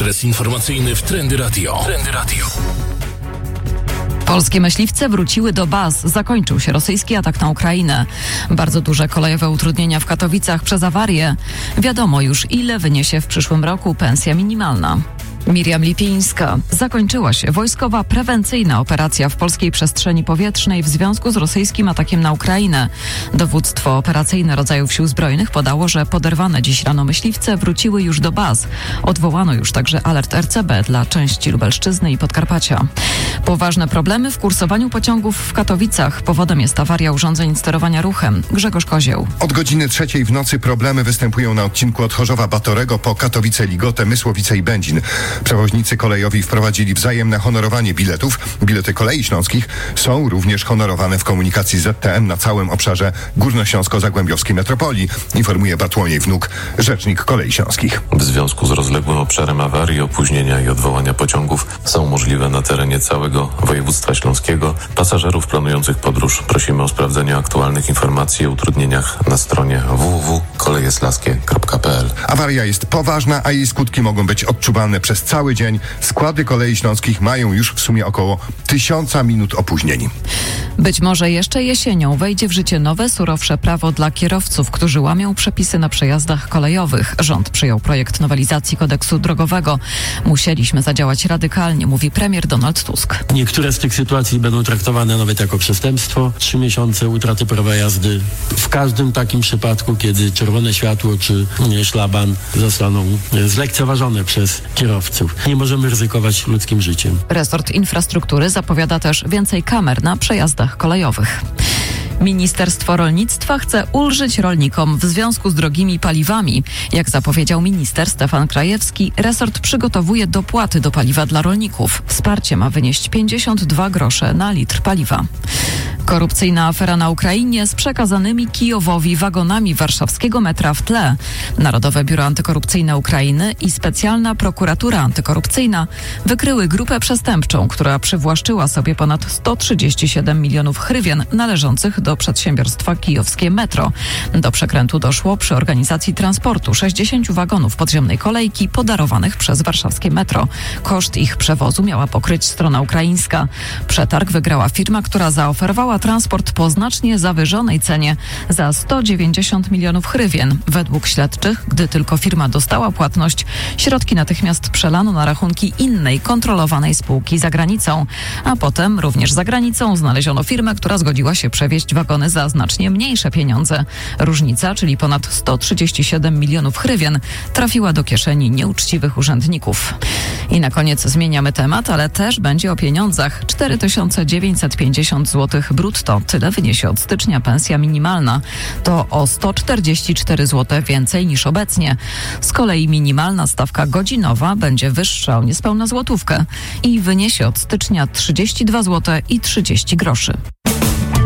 Ekspres informacyjny w Trendy Radio. Polskie myśliwce wróciły do baz. Zakończył się rosyjski atak na Ukrainę. Bardzo duże kolejowe utrudnienia w Katowicach przez awarię. Wiadomo już, ile wyniesie w przyszłym roku pensja minimalna. Miriam Lipińska. Zakończyła się wojskowa prewencyjna operacja w polskiej przestrzeni powietrznej w związku z rosyjskim atakiem na Ukrainę. Dowództwo operacyjne rodzajów sił zbrojnych podało, że poderwane dziś rano myśliwce wróciły już do baz. Odwołano już także alert RCB dla części Lubelszczyzny i Podkarpacia. Poważne problemy w kursowaniu pociągów w Katowicach. Powodem jest awaria urządzeń sterowania ruchem. Grzegorz Kozieł. Od godziny 3 w nocy problemy występują na odcinku od Chorzowa-Batorego po Katowice-Ligotę, Mysłowice i Będzin. Przewoźnicy kolejowi wprowadzili wzajemne honorowanie biletów. Bilety kolei śląskich są również honorowane w komunikacji ZTM na całym obszarze górnośląsko-zagłębiowskiej metropolii, informuje Bartłomiej Wnuk, rzecznik kolei śląskich. W związku z rozległym obszarem awarii, opóźnienia i odwołania pociągów są możliwe na terenie całego województwa śląskiego. Pasażerów planujących podróż prosimy o sprawdzenie aktualnych informacji o utrudnieniach na stronie www.kolejeslaskie.pl. Awaria jest poważna, a jej skutki mogą być odczuwalne przez cały dzień. Składy kolei śląskich mają już w sumie około 1000 minut opóźnień. Być może jeszcze jesienią wejdzie w życie nowe, surowsze prawo dla kierowców, którzy łamią przepisy na przejazdach kolejowych. Rząd przyjął projekt nowelizacji kodeksu drogowego. Musieliśmy zadziałać radykalnie, mówi premier Donald Tusk. Niektóre z tych sytuacji będą traktowane nawet jako przestępstwo. 3 miesiące utraty prawa jazdy. W każdym takim przypadku, kiedy czerwone światło czy szlaban zostaną zlekceważone przez kierowców. Nie możemy ryzykować ludzkim życiem. Resort infrastruktury zapowiada też więcej kamer na przejazdach kolejowych. Ministerstwo Rolnictwa chce ulżyć rolnikom w związku z drogimi paliwami. Jak zapowiedział minister Stefan Krajewski, resort przygotowuje dopłaty do paliwa dla rolników. Wsparcie ma wynieść 52 grosze na litr paliwa. Korupcyjna afera na Ukrainie z przekazanymi Kijowowi wagonami warszawskiego metra w tle. Narodowe Biuro Antykorupcyjne Ukrainy i Specjalna Prokuratura Antykorupcyjna wykryły grupę przestępczą, która przywłaszczyła sobie ponad 137 milionów hrywien należących do przedsiębiorstwa kijowskie Metro. Do przekrętu doszło przy organizacji transportu 60 wagonów podziemnej kolejki podarowanych przez warszawskie Metro. Koszt ich przewozu miała pokryć strona ukraińska. Przetarg wygrała firma, która zaoferowała transport po znacznie zawyżonej cenie za 190 milionów hrywien. Według śledczych, gdy tylko firma dostała płatność, środki natychmiast przelano na rachunki innej kontrolowanej spółki za granicą. A potem również za granicą znaleziono firmę, która zgodziła się przewieźć wagony za znacznie mniejsze pieniądze. Różnica, czyli ponad 137 milionów hrywien, trafiła do kieszeni nieuczciwych urzędników. I na koniec zmieniamy temat, ale też będzie o pieniądzach. 4950 zł brutto. Tyle wyniesie od stycznia pensja minimalna. To o 144 zł więcej niż obecnie. Z kolei minimalna stawka godzinowa będzie wyższa o niespełna złotówkę i wyniesie od stycznia 32 zł i 30 groszy.